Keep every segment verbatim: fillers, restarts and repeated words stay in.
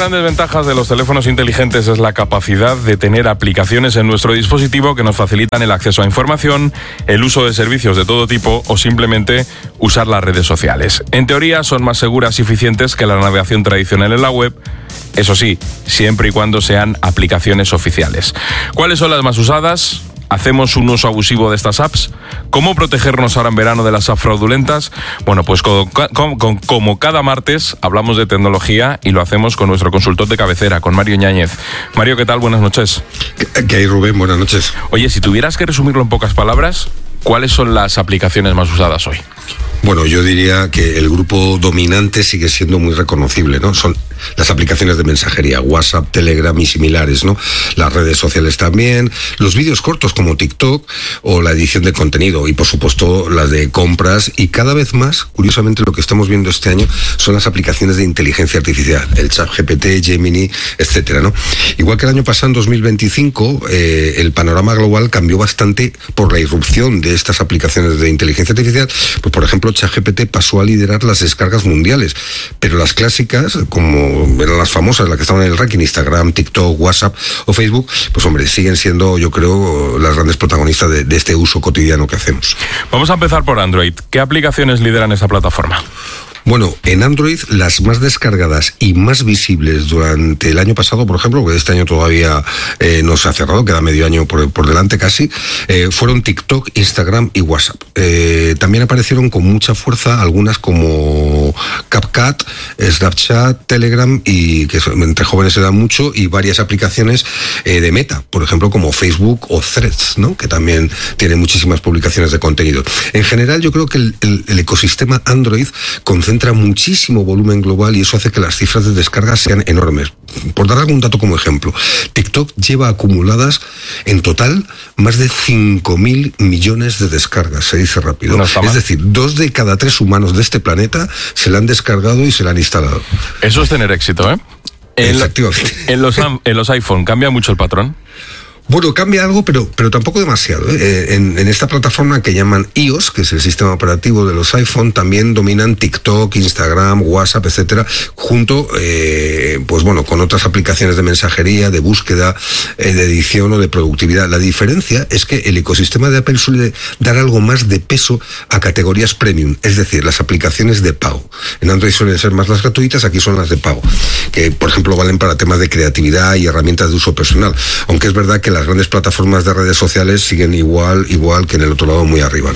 grandes ventajas de los teléfonos inteligentes es la capacidad de tener aplicaciones en nuestro dispositivo que nos facilitan el acceso a información, el uso de servicios de todo tipo o simplemente usar las redes sociales. En teoría son más seguras y eficientes que la navegación tradicional en la web, eso sí, siempre y cuando sean aplicaciones oficiales. ¿Cuáles son las más usadas? ¿Hacemos un uso abusivo de estas apps? ¿Cómo protegernos ahora en verano de las apps fraudulentas? Bueno, pues como, como, como cada martes hablamos de tecnología y lo hacemos con nuestro consultor de cabecera, con Mario Ñáñez. Mario, ¿qué tal? Buenas noches. ¿Qué, qué hay, Rubén? Buenas noches. Oye, si tuvieras que resumirlo en pocas palabras, ¿cuáles son las aplicaciones más usadas hoy? Bueno, yo diría que el grupo dominante sigue siendo muy reconocible, ¿no? Son las aplicaciones de mensajería, WhatsApp, Telegram y similares, ¿no? Las redes sociales también, los vídeos cortos como TikTok o la edición de contenido y, por supuesto, las de compras. Y cada vez más, curiosamente, lo que estamos viendo este año son las aplicaciones de inteligencia artificial, el ChatGPT, Gemini, etcétera, ¿no? Igual que el año pasado, en dos mil veinticinco, eh, el panorama global cambió bastante por la irrupción de estas aplicaciones de inteligencia artificial. Pues, por ejemplo, ChatGPT pasó a liderar las descargas mundiales, pero las clásicas, como eran las famosas, las que estaban en el ranking, Instagram, TikTok, WhatsApp o Facebook, pues hombre, siguen siendo, yo creo, las grandes protagonistas de, de este uso cotidiano que hacemos. Vamos a empezar por Android. ¿Qué aplicaciones lideran esta plataforma? Bueno, en Android las más descargadas y más visibles durante el año pasado, por ejemplo, porque este año todavía eh, no se ha cerrado, queda medio año por, por delante casi, eh, fueron TikTok, Instagram y WhatsApp. Eh, también aparecieron con mucha fuerza algunas como CapCut, Snapchat, Telegram, y que entre jóvenes se dan mucho, y varias aplicaciones eh, de Meta, por ejemplo, como Facebook o Threads, ¿no? Que también tiene muchísimas publicaciones de contenido. En general, yo creo que el, el, el ecosistema Android concentra entra muchísimo volumen global y eso hace que las cifras de descarga sean enormes. Por dar algún dato como ejemplo, TikTok lleva acumuladas en total más de cinco mil millones de descargas, se dice rápido. No es decir, dos de cada tres humanos de este planeta se la han descargado y se la han instalado. Eso es tener éxito, ¿eh? En, Efectivamente. En los, en los iPhone, ¿cambia mucho el patrón? Bueno, cambia algo, pero, pero tampoco demasiado, ¿eh? En, en esta plataforma que llaman iOS, que es el sistema operativo de los iPhone, también dominan TikTok, Instagram, WhatsApp, etcétera, junto, eh, pues bueno, con otras aplicaciones de mensajería, de búsqueda, eh, de edición o de productividad. La diferencia es que el ecosistema de Apple suele dar algo más de peso a categorías premium, es decir, las aplicaciones de pago. En Android suelen ser más las gratuitas, aquí son las de pago, que por ejemplo valen para temas de creatividad y herramientas de uso personal, aunque es verdad que las grandes plataformas de redes sociales siguen igual, igual que en el otro lado, muy arriba, ¿no?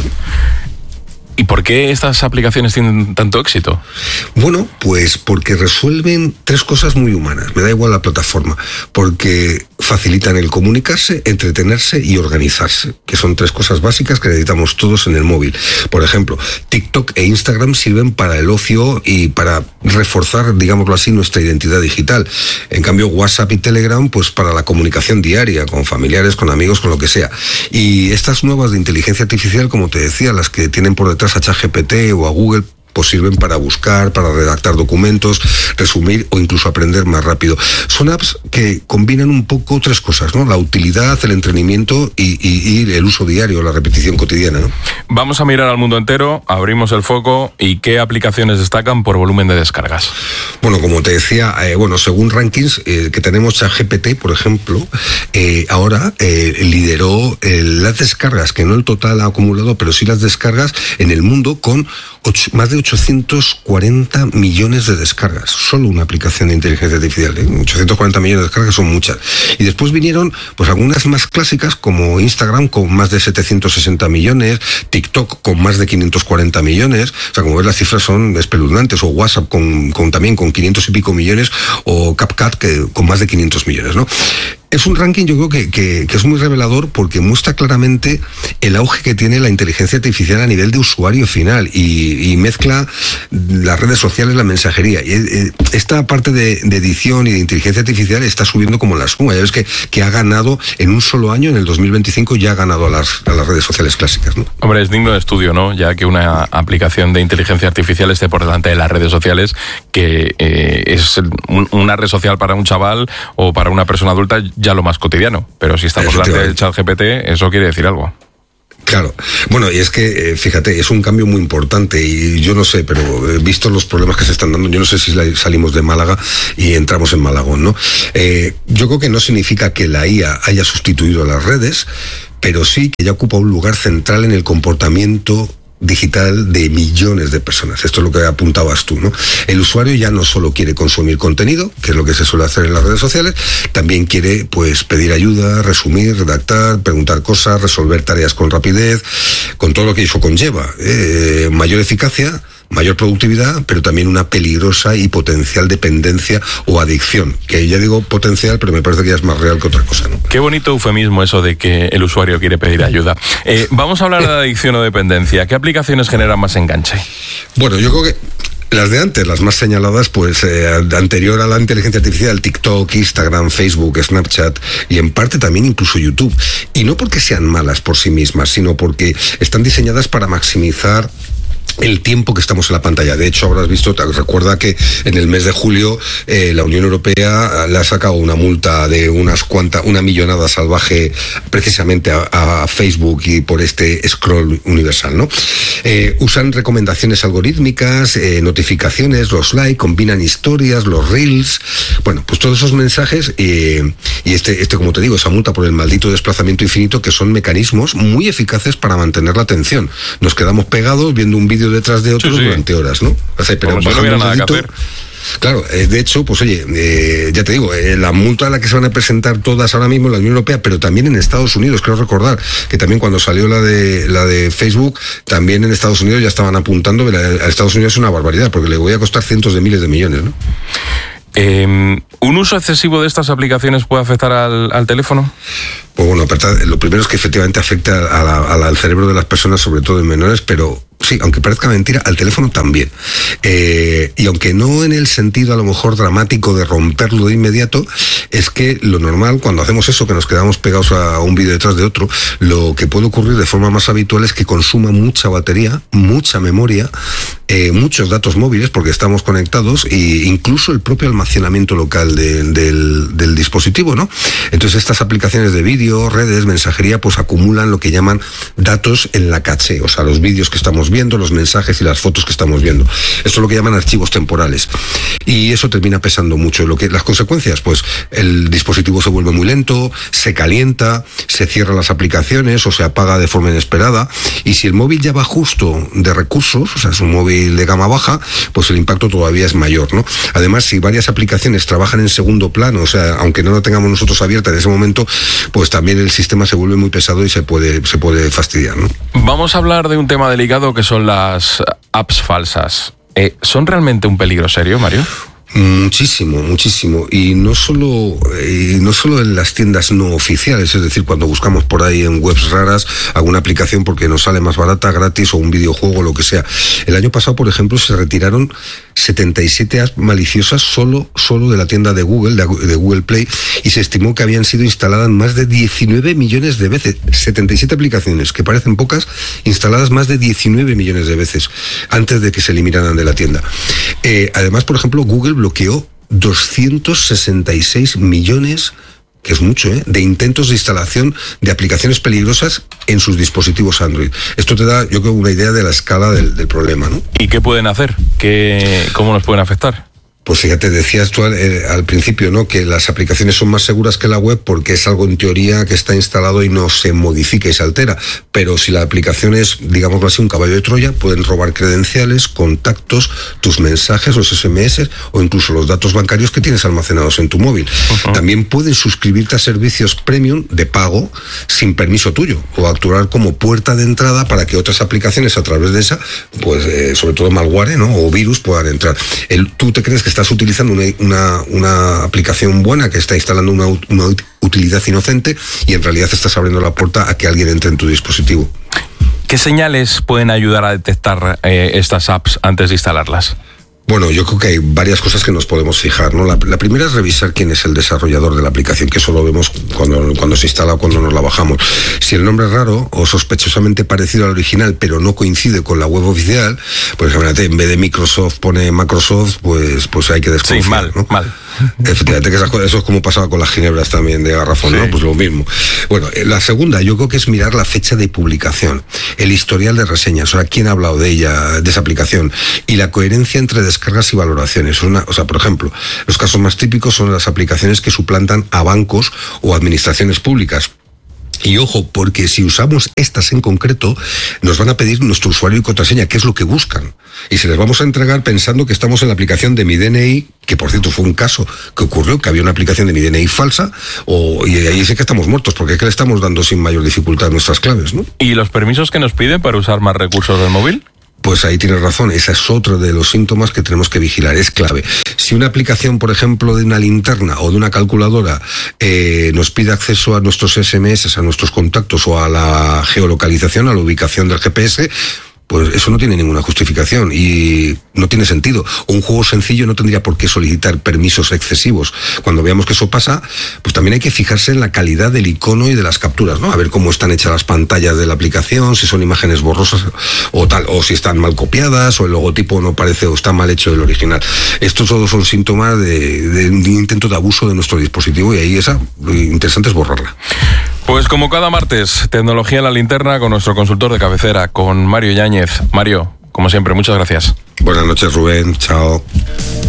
¿Y por qué estas aplicaciones tienen tanto éxito? Bueno, pues porque resuelven tres cosas muy humanas. Me da igual la plataforma. Porque facilitan el comunicarse, entretenerse y organizarse, que son tres cosas básicas que necesitamos todos en el móvil. Por ejemplo, TikTok e Instagram sirven para el ocio y para reforzar, digámoslo así, nuestra identidad digital. En cambio, WhatsApp y Telegram, pues para la comunicación diaria, con familiares, con amigos, con lo que sea. Y estas nuevas de inteligencia artificial, como te decía, las que tienen por detrás a ChatGPT o a Google, pues sirven para buscar, para redactar documentos, resumir o incluso aprender más rápido. Son apps que combinan un poco tres cosas, ¿no? La utilidad, el entretenimiento y, y, y el uso diario, la repetición cotidiana, ¿no? Vamos a mirar al mundo entero, abrimos el foco y ¿qué aplicaciones destacan por volumen de descargas? Bueno, como te decía, eh, bueno, según rankings eh, que tenemos, ChatGPT, por ejemplo, eh, ahora eh, lideró eh, las descargas, que no el total acumulado, pero sí las descargas en el mundo con ocho, más de ochocientos cuarenta millones de descargas. Solo una aplicación de inteligencia artificial, ¿eh? ochocientos cuarenta millones de descargas son muchas. Y después vinieron pues algunas más clásicas como Instagram con más de setecientos sesenta millones, TikTok con más de quinientos cuarenta millones, o sea, como ves las cifras son espeluznantes, o WhatsApp con, con también con quinientos y pico millones, o CapCut que, con más de quinientos millones, ¿no? Es un ranking, yo creo que, que, que es muy revelador porque muestra claramente el auge que tiene la inteligencia artificial a nivel de usuario final y, y mezcla las redes sociales, la mensajería. Y esta parte de, de edición y de inteligencia artificial está subiendo como la espuma. Ya ves que, que ha ganado en un solo año, en el dos mil veinticinco, ya ha ganado a las, a las redes sociales clásicas, ¿no? Hombre, es digno de estudio, ¿no? Ya que una aplicación de inteligencia artificial esté por delante de las redes sociales, que eh, es un, una red social para un chaval o para una persona adulta ya lo más cotidiano, pero si está por delante del ChatGPT, eso quiere decir algo. Claro, bueno, y es que, eh, fíjate, es un cambio muy importante y yo no sé, pero eh, visto los problemas que se están dando, yo no sé si salimos de Málaga y entramos en Malagón, ¿no? Eh, yo creo que no significa que la I A haya sustituido a las redes, pero sí que ya ocupa un lugar central en el comportamiento digital de millones de personas. Esto es lo que apuntabas tú, ¿no? El usuario ya no solo quiere consumir contenido, que es lo que se suele hacer en las redes sociales, también quiere, pues, pedir ayuda, resumir, redactar, preguntar cosas, resolver tareas con rapidez, con todo lo que eso conlleva. Eh, mayor eficacia, mayor productividad, pero también una peligrosa y potencial dependencia o adicción, que ya digo potencial, pero me parece que ya es más real que otra cosa, ¿no? Qué bonito eufemismo eso de que el usuario quiere pedir ayuda. Eh, vamos a hablar de adicción o dependencia. ¿Qué aplicaciones generan más enganche? Bueno, yo creo que las de antes, las más señaladas, pues eh, anterior a la inteligencia artificial, TikTok, Instagram, Facebook, Snapchat y en parte también incluso YouTube. Y no porque sean malas por sí mismas, sino porque están diseñadas para maximizar el tiempo que estamos en la pantalla. De hecho, habrás visto, recuerda que en el mes de julio eh, la Unión Europea le ha sacado una multa de unas cuantas, una millonada salvaje precisamente a, a Facebook y por este scroll universal, ¿no? Eh, usan recomendaciones algorítmicas, eh, notificaciones, los likes, combinan historias, los reels, bueno, pues todos esos mensajes eh, y este, este, como te digo, esa multa por el maldito desplazamiento infinito, que son mecanismos muy eficaces para mantener la atención. Nos quedamos pegados viendo un vídeo detrás de otros sí, sí. durante horas, ¿no? O sea, pero como si no hubiera nada dedito, que hacer. Claro, eh, de hecho, pues oye, eh, ya te digo, eh, la multa a la que se van a presentar todas ahora mismo en la Unión Europea, pero también en Estados Unidos, creo recordar que también cuando salió la de la de Facebook, también en Estados Unidos ya estaban apuntando, que a Estados Unidos es una barbaridad, porque le voy a costar cientos de miles de millones, ¿no? Eh, ¿Un uso excesivo de estas aplicaciones puede afectar al, al teléfono? Pues bueno, lo primero es que efectivamente afecta a la, a la, al cerebro de las personas, sobre todo en menores, pero sí, aunque parezca mentira, al teléfono también. Eh, y aunque no en el sentido a lo mejor dramático de romperlo de inmediato, es que lo normal cuando hacemos eso, que nos quedamos pegados a un vídeo detrás de otro, lo que puede ocurrir de forma más habitual es que consuma mucha batería, mucha memoria, eh, muchos datos móviles porque estamos conectados e incluso el propio almacenamiento local de, del, del dispositivo, ¿no? Entonces estas aplicaciones de vídeo, redes, mensajería, pues acumulan lo que llaman datos en la caché, o sea, los vídeos que estamos viendo, los mensajes y las fotos que estamos viendo. Esto es lo que llaman archivos temporales. Y eso termina pesando mucho. Lo que, las consecuencias, pues el dispositivo se vuelve muy lento, se calienta, se cierran las aplicaciones o se apaga de forma inesperada. Y si el móvil ya va justo de recursos, o sea, es un móvil de gama baja, pues el impacto todavía es mayor, ¿no? Además, si varias aplicaciones trabajan en segundo plano, o sea, aunque no lo tengamos nosotros abierta en ese momento, pues también el sistema se vuelve muy pesado y se puede, se puede fastidiar, ¿no? Vamos a hablar de un tema delicado que son las apps falsas. Eh, ¿Son realmente un peligro serio, Mario? Muchísimo, muchísimo. Y no solo, y no solo en las tiendas no oficiales, es decir, cuando buscamos por ahí en webs raras alguna aplicación porque nos sale más barata, gratis o un videojuego, lo que sea. El año pasado, por ejemplo, se retiraron setenta y siete apps maliciosas solo, solo de la tienda de Google, de, de Google Play, y se estimó que habían sido instaladas más de diecinueve millones de veces. setenta y siete aplicaciones, que parecen pocas, instaladas más de diecinueve millones de veces antes de que se eliminaran de la tienda. Eh, además, por ejemplo, Google bloqueó doscientos sesenta y seis millones, que es mucho, ¿eh?, de intentos de instalación de aplicaciones peligrosas en sus dispositivos Android. Esto te da, yo creo, una idea de la escala del, del problema, ¿no? ¿Y qué pueden hacer? ¿Qué, ¿Cómo nos pueden afectar? Pues fíjate, decías tú al, eh, al principio, ¿no?, que las aplicaciones son más seguras que la web porque es algo en teoría que está instalado y no se modifica y se altera. Pero si la aplicación es, digámoslo así, un caballo de Troya, pueden robar credenciales, contactos, tus mensajes, los ese eme ese o incluso los datos bancarios que tienes almacenados en tu móvil. Uh-huh. También pueden suscribirte a servicios premium de pago sin permiso tuyo o actuar como puerta de entrada para que otras aplicaciones a través de esa, pues eh, sobre todo malware, ¿no?, o virus puedan entrar. El, tú te crees que estás utilizando una, una, una aplicación buena que está instalando una, una utilidad inocente y en realidad estás abriendo la puerta a que alguien entre en tu dispositivo. ¿Qué señales pueden ayudar a detectar eh, estas apps antes de instalarlas? Bueno, yo creo que hay varias cosas que nos podemos fijar, ¿no? La, la primera es revisar quién es el desarrollador de la aplicación, que eso lo vemos cuando, cuando se instala o cuando nos la bajamos. Si el nombre es raro o sospechosamente parecido al original, pero no coincide con la web oficial, pues fíjate, en vez de Microsoft pone Microsoft, pues, pues hay que desconfiar, sí, mal, ¿no? mal. Efectivamente, que esas cosas, eso es como pasaba con las ginebras también de garrafón, sí. ¿no? Pues lo mismo. Bueno, la segunda yo creo que es mirar la fecha de publicación, el historial de reseñas, o sea, quién ha hablado de ella, de esa aplicación, y la coherencia entre descargas y valoraciones. Una, o sea, por ejemplo, los casos más típicos son las aplicaciones que suplantan a bancos o administraciones públicas. Y ojo, porque si usamos estas en concreto, nos van a pedir nuestro usuario y contraseña, que es lo que buscan. Y se les vamos a entregar pensando que estamos en la aplicación de Mi D N I, que por cierto fue un caso que ocurrió, que había una aplicación de Mi D N I falsa, o, y ahí sí que estamos muertos, porque es que le estamos dando sin mayor dificultad nuestras claves, ¿no? ¿Y los permisos que nos piden para usar más recursos del móvil? Pues ahí tienes razón, ese es otro de los síntomas que tenemos que vigilar, es clave. Si una aplicación, por ejemplo, de una linterna o de una calculadora eh, nos pide acceso a nuestros S M S, a nuestros contactos o a la geolocalización, a la ubicación del G P S, pues eso no tiene ninguna justificación y no tiene sentido. Un juego sencillo no tendría por qué solicitar permisos excesivos. Cuando veamos que eso pasa, pues también hay que fijarse en la calidad del icono y de las capturas, ¿no? A ver cómo están hechas las pantallas de la aplicación, si son imágenes borrosas o tal, o si están mal copiadas, o el logotipo no parece o está mal hecho del original. Estos todos son síntomas de, de un intento de abuso de nuestro dispositivo y ahí esa, lo interesante es borrarla. Pues como cada martes, tecnología en la linterna con nuestro consultor de cabecera, con Mario Yáñez. Mario, como siempre, muchas gracias. Buenas noches, Rubén. Chao.